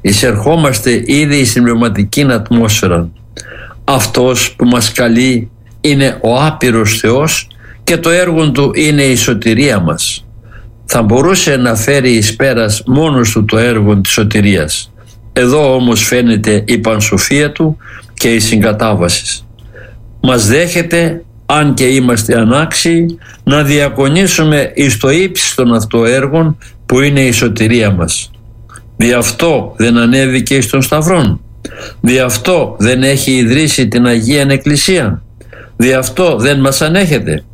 εισερχόμαστε ήδη στην πνευματική ατμόσφαιρα. Αυτός που μας καλεί είναι ο άπειρος Θεός και το έργο Του είναι η σωτηρία μας. Θα μπορούσε να φέρει εις πέρας μόνος Του το έργο της σωτηρίας. Εδώ όμως φαίνεται η πανσοφία Του και η συγκατάβαση. Μας δέχεται, αν και είμαστε ανάξιοι, να διακονήσουμε εις το ύψιστον αυτό έργον που είναι η σωτηρία μας. Δι' αυτό δεν ανέβηκε εις τον Σταυρόν. Δι' αυτό δεν έχει ιδρύσει την Αγία Εκκλησία. Δι' αυτό δεν μας ανέχεται.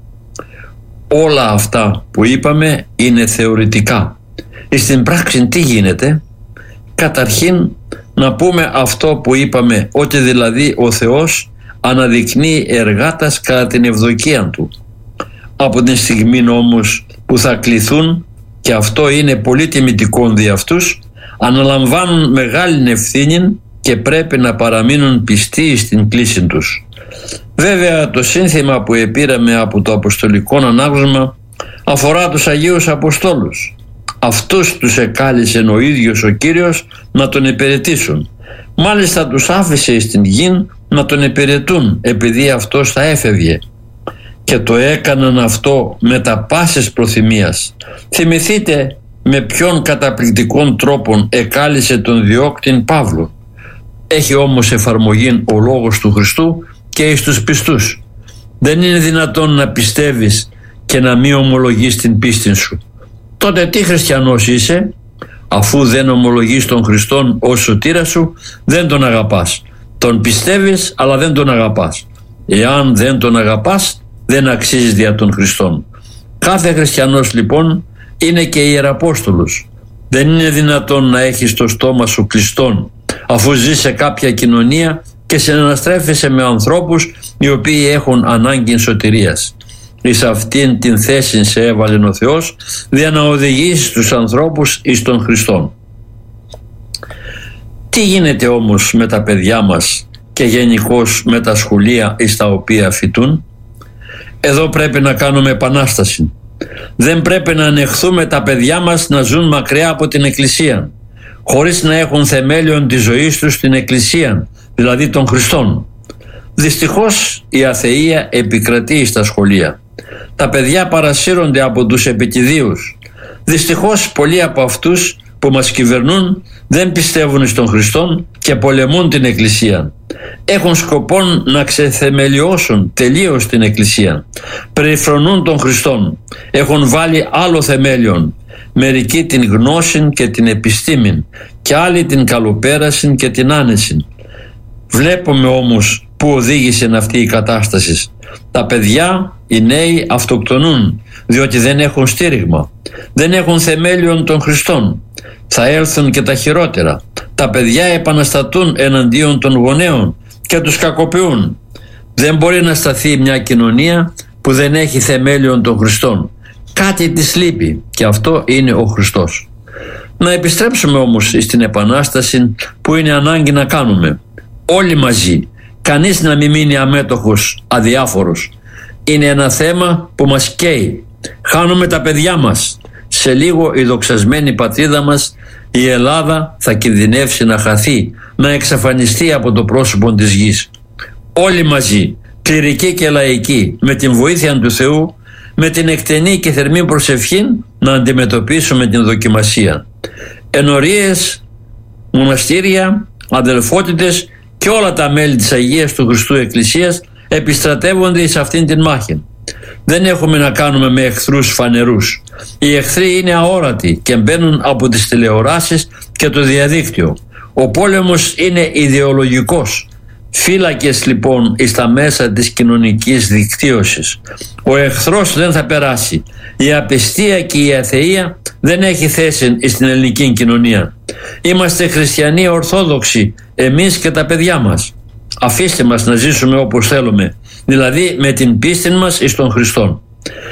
Όλα αυτά που είπαμε είναι θεωρητικά. Στην πράξη τι γίνεται? Καταρχήν να πούμε αυτό που είπαμε, ότι δηλαδή ο Θεός αναδεικνύει εργάτας κατά την ευδοκία Του. Από την στιγμή όμως που θα κληθούν, και αυτό είναι πολύ τιμητικό δι' αυτούς, αναλαμβάνουν μεγάλη ευθύνη και πρέπει να παραμείνουν πιστοί στην κλίση τους. Βέβαια το σύνθημα που επήραμε από το Αποστολικό Ανάγνωσμα αφορά τους Αγίους Αποστόλους. Αυτούς τους εκάλεσε ο ίδιος ο Κύριος να Τον υπηρετήσουν. Μάλιστα τους άφησε στην γη να Τον υπηρετούν, επειδή Αυτός θα έφευγε. Και το έκαναν αυτό με τα πάσης προθυμίας. Θυμηθείτε με ποιον καταπληκτικών τρόπον εκάλεσε τον διώκτην Παύλο. Έχει όμως εφαρμογή ο λόγος του Χριστού και εις τους πιστούς. Δεν είναι δυνατόν να πιστεύεις και να μην ομολογείς την πίστη σου. Τότε τι χριστιανός είσαι? Αφού δεν ομολογείς τον Χριστόν ως σωτήρα σου, δεν Τον αγαπάς. Τον πιστεύεις αλλά δεν Τον αγαπάς. Εάν δεν Τον αγαπάς, δεν αξίζεις δια των Χριστών. Κάθε χριστιανός λοιπόν είναι και ιεραπόστολος. Δεν είναι δυνατόν να έχεις το στόμα σου κλειστόν, αφού ζεις σε κάποια κοινωνία και συναναστρέφεσαι με ανθρώπους οι οποίοι έχουν ανάγκη σωτηρίας. Εις αυτήν την θέση σε έβαλε ο Θεός, για να οδηγήσεις τους ανθρώπους εις τον Χριστόν. Τι γίνεται όμως με τα παιδιά μας και γενικώς με τα σχολεία εις τα οποία φοιτούν? Εδώ πρέπει να κάνουμε επανάσταση. Δεν πρέπει να ανεχθούμε τα παιδιά μας να ζουν μακριά από την Εκκλησία, χωρίς να έχουν θεμέλιον της ζωής τους στην Εκκλησία, δηλαδή των Χριστών. Δυστυχώς η αθεία επικρατεί στα σχολεία. Τα παιδιά παρασύρονται από τους επιτιδίους. Δυστυχώς πολλοί από αυτούς που μας κυβερνούν δεν πιστεύουν στον Χριστόν και πολεμούν την Εκκλησία. Έχουν σκοπό να ξεθεμελιώσουν τελείως την Εκκλησία. Περιφρονούν τον Χριστόν. Έχουν βάλει άλλο θεμέλιον. Μερικοί την γνώση και την επιστήμη και άλλοι την καλοπέραση και την άνεση. Βλέπουμε όμως που οδήγησε αυτή η κατάσταση. Τα παιδιά, οι νέοι αυτοκτονούν διότι δεν έχουν στήριγμα. Δεν έχουν θεμέλιον των Χριστών. Θα έλθουν και τα χειρότερα. Τα παιδιά επαναστατούν εναντίον των γονέων και τους κακοποιούν. Δεν μπορεί να σταθεί μια κοινωνία που δεν έχει θεμέλιον των Χριστών. Κάτι της λείπει και αυτό είναι ο Χριστός. Να επιστρέψουμε όμως στην Επανάσταση που είναι ανάγκη να κάνουμε. Όλοι μαζί. Κανείς να μην μείνει αμέτωχος, αδιάφορος. Είναι ένα θέμα που μας καίει. Χάνουμε τα παιδιά μας. Σε λίγο η δοξασμένη πατρίδα μας, η Ελλάδα, θα κινδυνεύσει να χαθεί, να εξαφανιστεί από το πρόσωπο της γης. Όλοι μαζί, κληρικοί και λαϊκοί, με την βοήθεια του Θεού, με την εκτενή και θερμή προσευχή, να αντιμετωπίσουμε την δοκιμασία. Ενορίες, μοναστήρια, αδελφότητες και όλα τα μέλη της Αγίας του Χριστού Εκκλησίας επιστρατεύονται σε αυτήν την μάχη. Δεν έχουμε να κάνουμε με εχθρούς φανερούς. Οι εχθροί είναι αόρατοι και μπαίνουν από τις τηλεοράσεις και το διαδίκτυο. Ο πόλεμος είναι ιδεολογικός. Φύλακες λοιπόν στα μέσα της κοινωνικής δικτύωσης. Ο εχθρός δεν θα περάσει. Η απιστία και η αθεία δεν έχει θέση στην ελληνική κοινωνία. Είμαστε χριστιανοί ορθόδοξοι, εμείς και τα παιδιά μας. Αφήστε μας να ζήσουμε όπως θέλουμε, δηλαδή με την πίστη μας εις τον Χριστόν.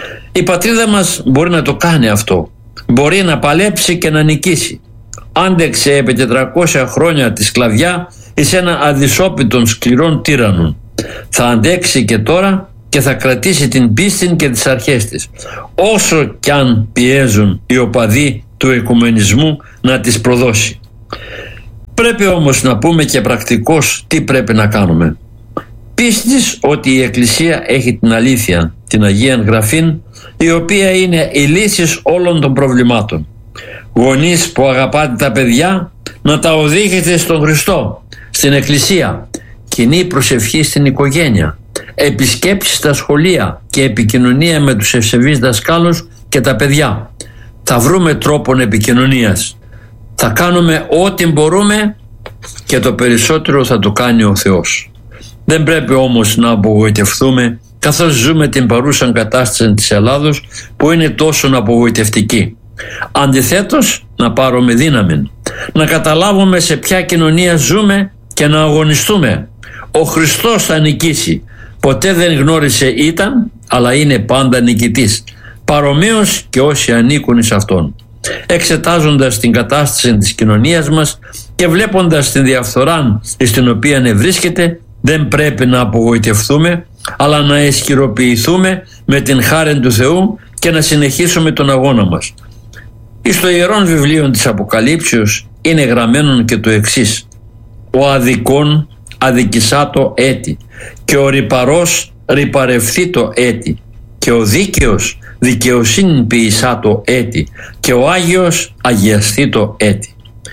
Η πατρίδα μας μπορεί να το κάνει αυτό. Μπορεί να παλέψει και να νικήσει. Άντεξε επί 400 χρόνια τη σκλαβιά εις ένα αδυσόπιτον σκληρών τύραννων. Θα αντέξει και τώρα και θα κρατήσει την πίστη και τις αρχές της, όσο κι αν πιέζουν οι οπαδοί του οικουμενισμού να τις προδώσει. Πρέπει όμως να πούμε και πρακτικώς τι πρέπει να κάνουμε. Πίστης ότι η Εκκλησία έχει την αλήθεια, την Αγία Γραφήν, η οποία είναι η λύση όλων των προβλημάτων. Γονείς που αγαπάτε τα παιδιά, να τα οδηγείτε στον Χριστό, στην Εκκλησία, κοινή προσευχή στην οικογένεια, επισκέψεις στα σχολεία και επικοινωνία με τους ευσεβείς δασκάλους και τα παιδιά. Θα βρούμε τρόπον επικοινωνίας. Θα κάνουμε ό,τι μπορούμε και το περισσότερο θα το κάνει ο Θεός. Δεν πρέπει όμως να απογοητευτούμε, καθώς ζούμε την παρούσα κατάσταση της Ελλάδος που είναι τόσο απογοητευτική. Αντιθέτως, να πάρουμε δύναμη, να καταλάβουμε σε ποια κοινωνία ζούμε και να αγωνιστούμε. Ο Χριστός θα νικήσει. Ποτέ δεν γνώρισε ήτταν, αλλά είναι πάντα νικητής. Παρομοίως και όσοι ανήκουν εις Αυτόν. Εξετάζοντας την κατάσταση της κοινωνίας μας και βλέποντας την διαφθορά στην οποία βρίσκεται, δεν πρέπει να απογοητευτούμε, αλλά να ισχυροποιηθούμε με την χάρη του Θεού και να συνεχίσουμε τον αγώνα μας. Εις το Ιερόν Βιβλίο της Αποκαλύψεως είναι γραμμένο και το εξής: «Ο αδικόν αδικησάτο έτη και ο ρυπαρός ρυπαρευθήτο έτη και ο δίκαιος δικαιοσύνη ποιησάτο έτη και ο Άγιος αγιαστήτο έτη».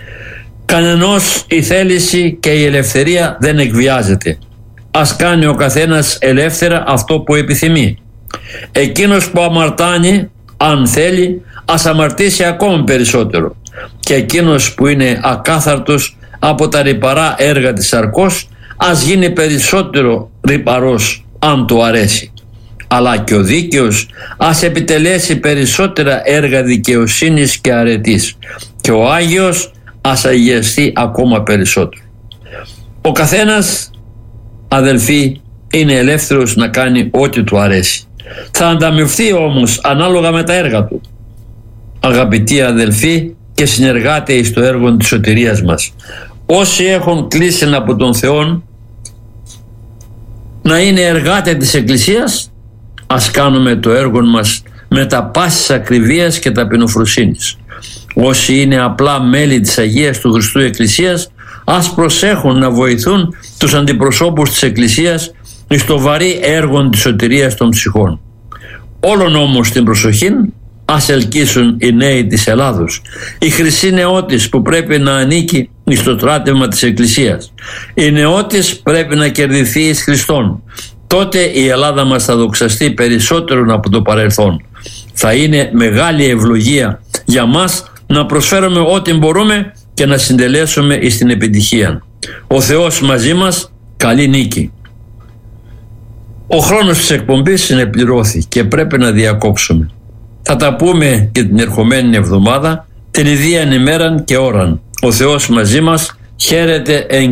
Κανενός η θέληση και η ελευθερία δεν εκβιάζεται. Ας κάνει ο καθένας ελεύθερα αυτό που επιθυμεί. Εκείνος που αμαρτάνει, αν θέλει, ας αμαρτήσει ακόμη περισσότερο. Και εκείνος που είναι ακάθαρτος από τα ρυπαρά έργα της σαρκός, ας γίνει περισσότερο ρυπαρός, αν του αρέσει. Αλλά και ο δίκαιος ας επιτελέσει περισσότερα έργα δικαιοσύνης και αρετής. Και ο Άγιος ας αγιαστεί ακόμα περισσότερο. Ο καθένας, αδελφοί, είναι ελεύθερος να κάνει ό,τι του αρέσει. Θα ανταμευθεί όμως ανάλογα με τα έργα του. Αγαπητοί αδελφοί και συνεργάτες στο έργο της σωτηρίας μας, όσοι έχουν κλείσει από τον Θεό να είναι εργάτες της Εκκλησίας, ας κάνουμε το έργο μας με τα πάσης ακριβίας και ταπεινοφροσύνης. Όσοι είναι απλά μέλη της Αγίας του Χριστού Εκκλησίας, ας προσέχουν να βοηθούν τους αντιπροσώπους της Εκκλησίας στο βαρύ έργο της σωτηρίας των ψυχών. Όλων όμως την προσοχή ας ελκύσουν οι νέοι της Ελλάδος, η χρυσή νεότης που πρέπει να ανήκει στο τράτευμα της Εκκλησίας. Η νεότης πρέπει να κερδιθεί εις Χριστόν. Τότε η Ελλάδα μας θα δοξαστεί περισσότερο από το παρελθόν. Θα είναι μεγάλη ευλογία για μας να προσφέρουμε ό,τι μπορούμε και να συντελέσουμε εις την επιτυχία. Ο Θεός μαζί μας, καλή νίκη. Ο χρόνος της εκπομπής συνεπληρώθη και πρέπει να διακόψουμε. Θα τα πούμε και την ερχομένη εβδομάδα, την ίδια ημέρα και ώραν. Ο Θεός μαζί μας. Χαίρετε εν